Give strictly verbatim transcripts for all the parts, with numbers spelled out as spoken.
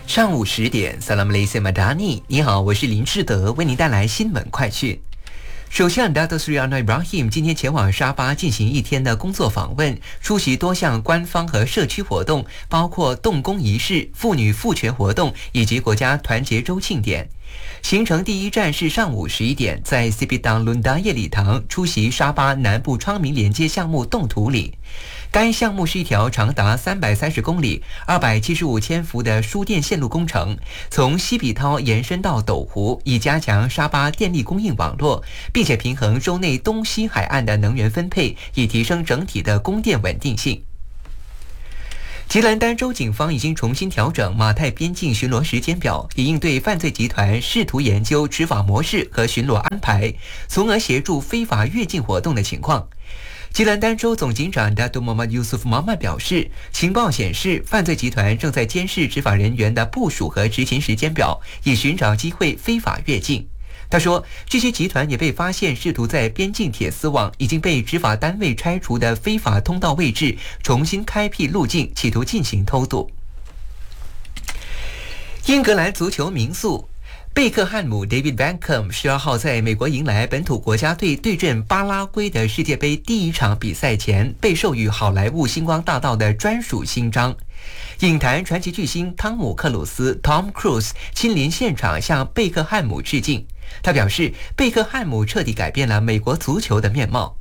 上午十点 ，Salam Malaysia Madani， 你好，我是林志德，为您带来新闻快讯。首相 Datuk Seri Anwar Ibrahim 今天前往沙巴进行一天的工作访问，出席多项官方和社区活动，包括动工仪式、妇女赋权活动以及国家团结周庆典。行程第一站是上午十一点，在 Sipitang Lundaya 礼堂出席沙巴南部昌明连接项目动土礼。该项目是一条长达三百三十公里、二百七十五千伏的输电线路工程，从西比涛延伸到斗湖，以加强沙巴电力供应网络，并且平衡州内东西海岸的能源分配，以提升整体的供电稳定性。吉兰丹州警方已经重新调整马泰边境巡逻时间表，以应对犯罪集团试图研究执法模式和巡逻安排，从而协助非法越境活动的情况。吉兰丹州总警长 Datuk Muhammad Yusuf Muhammad 表示，情报显示犯罪集团正在监视执法人员的部署和执勤时间表，以寻找机会非法越境。他说，这些集团也被发现试图在边境铁丝网已经被执法单位拆除的非法通道位置重新开辟路径，企图进行偷渡。英格兰足球名宿贝克汉姆 David Beckham 十二号在美国迎来本土国家队对阵巴拉圭的世界杯第一场比赛前，被授予好莱坞星光大道的专属勋章。影坛传奇巨星汤姆克鲁斯 Tom Cruise 亲临现场向贝克汉姆致敬。他表示，贝克汉姆彻底改变了美国足球的面貌。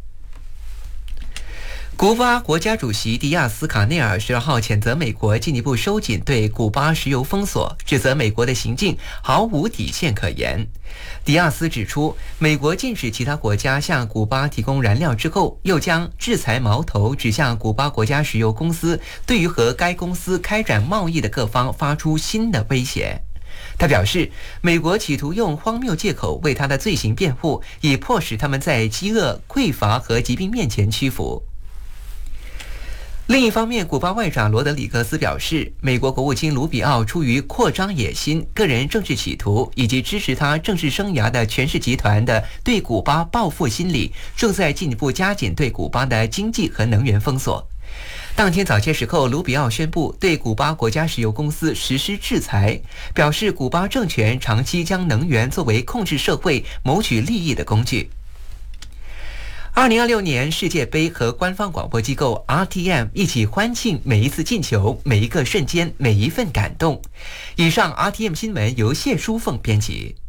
古巴国家主席迪亚斯卡内尔十二号谴责美国进一步收紧对古巴石油封锁，指责美国的行径毫无底线可言。迪亚斯指出，美国禁止其他国家向古巴提供燃料之后，又将制裁矛头指向古巴国家石油公司，对于和该公司开展贸易的各方发出新的威胁。他表示，美国企图用荒谬借口为他的罪行辩护，以迫使他们在饥饿、匮乏和疾病面前屈服。另一方面，古巴外长罗德里格斯表示，美国国务卿卢比奥出于扩张野心、个人政治企图以及支持他政治生涯的权势集团的对古巴报复心理，正在进一步加紧对古巴的经济和能源封锁。当天早些时候，卢比奥宣布对古巴国家石油公司实施制裁，表示古巴政权长期将能源作为控制社会、谋取利益的工具。二零二六年世界杯和官方广播机构 R T M 一起欢庆每一次进球、每一个瞬间、每一份感动。以上 R T M 新闻由谢淑凤编辑。